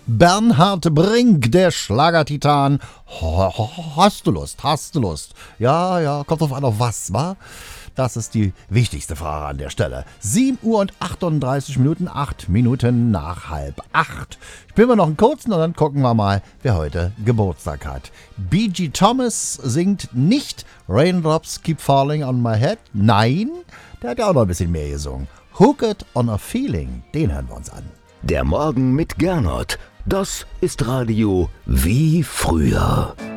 Bernhard Brink, der Schlagertitan. Hast du Lust? Ja, kommt drauf an, auf was, wa? Das ist die wichtigste Frage an der Stelle. 7 Uhr und 38 Minuten, 8 Minuten nach 7:30. Spielen wir noch einen kurzen und dann gucken wir mal, wer heute Geburtstag hat. B.G. Thomas singt nicht Raindrops Keep Falling on My Head. Nein, der hat ja auch noch ein bisschen mehr gesungen. Hooked on a Feeling, den hören wir uns an. Der Morgen mit Gernot, das ist Radio wie früher.